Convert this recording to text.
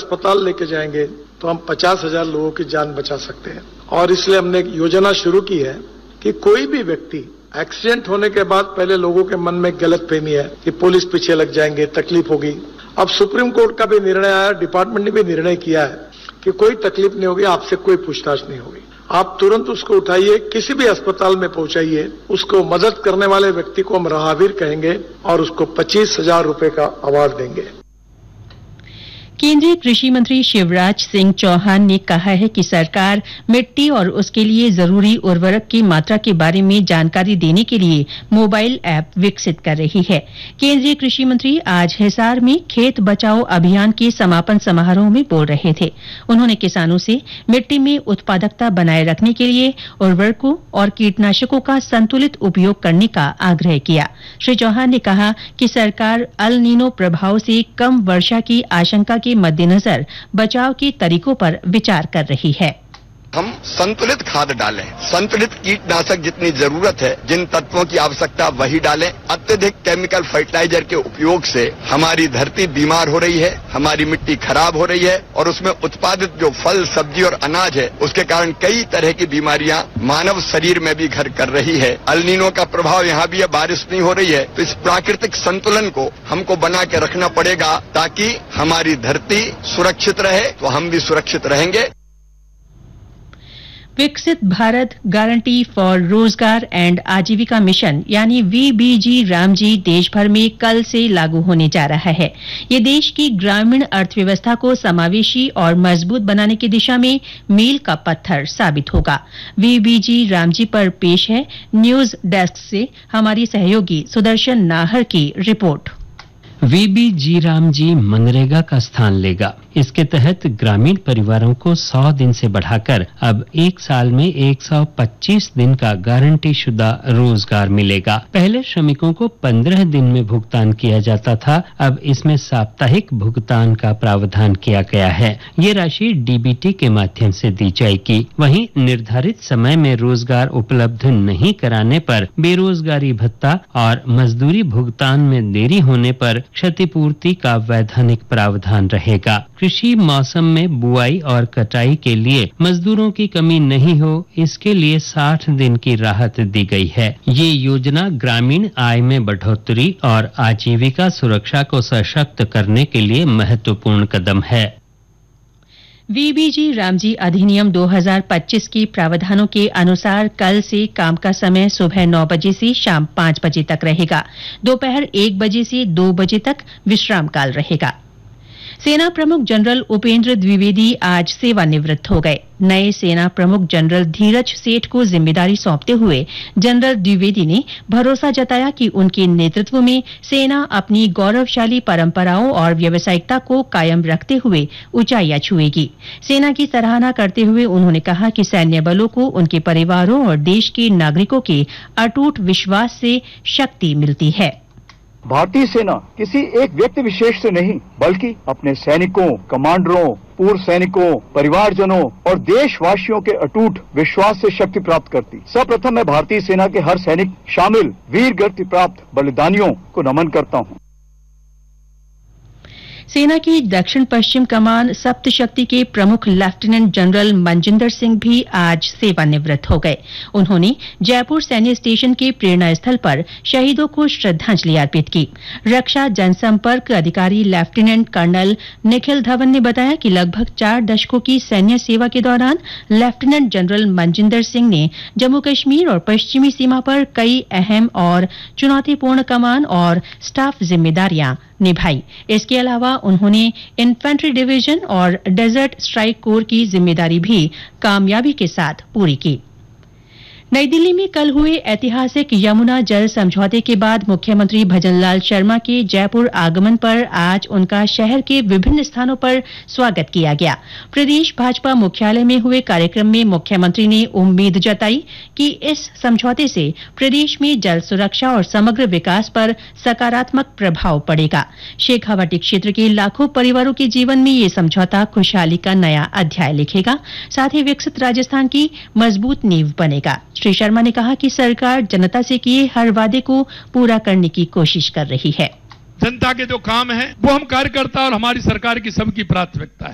अस्पताल लेके जाएंगे तो हम 50,000 लोगों की जान बचा सकते हैं। और इसलिए हमने एक योजना शुरू की है कि कोई भी व्यक्ति एक्सीडेंट होने के बाद पहले लोगों के मन में गलतफहमी है कि पुलिस पीछे लग जाएंगे, तकलीफ होगी। अब सुप्रीम कोर्ट का भी निर्णय आया, डिपार्टमेंट ने भी निर्णय किया है कि कोई तकलीफ नहीं होगी, आपसे कोई पूछताछ नहीं होगी। आप तुरंत उसको उठाइए, किसी भी अस्पताल में पहुंचाइए, उसको मदद करने वाले व्यक्ति को हम राहगीर कहेंगे और उसको 25,000 रुपए का अवार्ड देंगे। केंद्रीय कृषि मंत्री शिवराज सिंह चौहान ने कहा है कि सरकार मिट्टी और उसके लिए जरूरी उर्वरक की मात्रा के बारे में जानकारी देने के लिए मोबाइल ऐप विकसित कर रही है। केंद्रीय कृषि मंत्री आज हिसार में खेत बचाओ अभियान के समापन समारोह में बोल रहे थे। उन्होंने किसानों से मिट्टी में उत्पादकता बनाए रखने के लिए उर्वरकों और कीटनाशकों का संतुलित उपयोग करने का आग्रह किया। श्री चौहान ने कहा कि सरकार अल नीनो प्रभाव से कम वर्षा की आशंका के मद्देनजर बचाव के तरीकों पर विचार कर रही है। हम संतुलित खाद डालें, संतुलित कीटनाशक जितनी जरूरत है, जिन तत्वों की आवश्यकता वही डालें। अत्यधिक केमिकल फर्टिलाइजर के उपयोग से हमारी धरती बीमार हो रही है, हमारी मिट्टी खराब हो रही है और उसमें उत्पादित जो फल, सब्जी और अनाज है उसके कारण कई तरह की बीमारियां मानव शरीर में भी घर कर रही है। अल नीनो का प्रभाव यहाँ भी है, बारिश नहीं हो रही है, तो इस प्राकृतिक संतुलन को हमको बना के रखना पड़ेगा ताकि हमारी धरती सुरक्षित रहे तो हम भी सुरक्षित रहेंगे। विकसित भारत गारंटी फॉर रोजगार एंड आजीविका मिशन यानी वीबीजी रामजी देश भर में कल से लागू होने जा रहा है। ये देश की ग्रामीण अर्थव्यवस्था को समावेशी और मजबूत बनाने की दिशा में मील का पत्थर साबित होगा। वीबीजी रामजी पर पेश है न्यूज डेस्क से हमारी सहयोगी सुदर्शन नाहर की रिपोर्ट। वीबीजी रामजी मनरेगा का स्थान लेगा। इसके तहत ग्रामीण परिवारों को 100 दिन से बढ़ाकर अब एक साल में 125 दिन का गारंटी शुदा रोजगार मिलेगा। पहले श्रमिकों को 15 दिन में भुगतान किया जाता था, अब इसमें साप्ताहिक भुगतान का प्रावधान किया गया है। ये राशि डीबीटी के माध्यम से दी जाएगी। वहीं निर्धारित समय में रोजगार उपलब्ध नहीं कराने पर बेरोजगारी भत्ता और मजदूरी भुगतान में देरी होने पर क्षतिपूर्ति का वैधानिक प्रावधान रहेगा। कृषि मौसम में बुआई और कटाई के लिए मजदूरों की कमी नहीं हो, इसके लिए 60 दिन की राहत दी गई है। ये योजना ग्रामीण आय में बढ़ोतरी और आजीविका सुरक्षा को सशक्त करने के लिए महत्वपूर्ण कदम है। वीबीजी रामजी अधिनियम 2025 के प्रावधानों के अनुसार कल से काम का समय सुबह 9 बजे से शाम 5 बजे तक रहेगा। दोपहर 1 बजे से 2 बजे तक विश्राम काल रहेगा। सेना प्रमुख जनरल उपेंद्र द्विवेदी आज सेवानिवृत्त हो गए। नए सेना प्रमुख जनरल धीरज सेठ को जिम्मेदारी सौंपते हुए जनरल द्विवेदी ने भरोसा जताया कि उनके नेतृत्व में सेना अपनी गौरवशाली परंपराओं और व्यावसायिकता को कायम रखते हुए ऊंचाइयां छुएगी। सेना की सराहना करते हुए उन्होंने कहा कि सैन्य बलों को उनके परिवारों और देश के नागरिकों के अटूट विश्वास से शक्ति मिलती है। भारतीय सेना किसी एक व्यक्ति विशेष से नहीं बल्कि अपने सैनिकों, कमांडरों, पूर्व सैनिकों, परिवारजनों और देशवासियों के अटूट विश्वास से शक्ति प्राप्त करती। सर्वप्रथम मैं भारतीय सेना के हर सैनिक शामिल वीर गति प्राप्त बलिदानियों को नमन करता हूँ। सेना की दक्षिण पश्चिम कमान सप्तशक्ति के प्रमुख लेफ्टिनेंट जनरल मनजिंदर सिंह भी आज सेवानिवृत्त हो गए। उन्होंने जयपुर सैन्य स्टेशन के प्रेरणा स्थल पर शहीदों को श्रद्धांजलि अर्पित की। रक्षा जनसंपर्क अधिकारी लेफ्टिनेंट कर्नल निखिल धवन ने बताया कि लगभग 4 दशकों की सैन्य सेवा के दौरान लेफ्टिनेंट जनरल मनजिंदर सिंह ने जम्मू कश्मीर और पश्चिमी सीमा पर कई अहम और चुनौतीपूर्ण कमान और स्टाफ जिम्मेदारियां निभाई। इसके अलावा उन्होंने इन्फेंट्री डिवीजन और डेजर्ट स्ट्राइक कोर की जिम्मेदारी भी कामयाबी के साथ पूरी की। नई दिल्ली में कल हुए ऐतिहासिक यमुना जल समझौते के बाद मुख्यमंत्री भजनलाल शर्मा के जयपुर आगमन पर आज उनका शहर के विभिन्न स्थानों पर स्वागत किया गया। प्रदेश भाजपा मुख्यालय में हुए कार्यक्रम में मुख्यमंत्री ने उम्मीद जताई कि इस समझौते से प्रदेश में जल सुरक्षा और समग्र विकास पर सकारात्मक प्रभाव पड़ेगा। शेखावाटी क्षेत्र के लाखों परिवारों के जीवन में ये समझौता खुशहाली का नया अध्याय लिखेगा, साथ ही विकसित राजस्थान की मजबूत नींव बनेगा। श्री शर्मा ने कहा कि सरकार जनता से किए हर वादे को पूरा करने की कोशिश कर रही है। जनता के जो काम है वो हम कार्यकर्ता और हमारी सरकार की सबकी प्राथमिकता है।